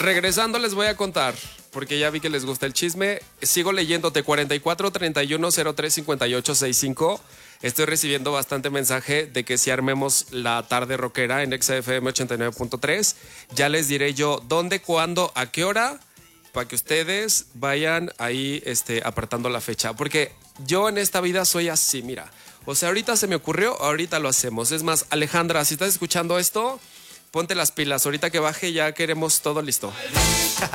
Regresando les voy a contar, porque ya vi que les gusta el chisme. Sigo leyéndote 44 31 03 58 65. Estoy recibiendo bastante mensaje de que si armemos la tarde rockera en XFM 89.3. Ya les diré yo dónde, cuándo, a qué hora, para que ustedes vayan ahí apartando la fecha. Porque yo en esta vida soy así, mira. O sea, ahorita se me ocurrió, ahorita lo hacemos. Es más, Alejandra, si estás escuchando esto, ponte las pilas. Ahorita que baje ya queremos todo listo.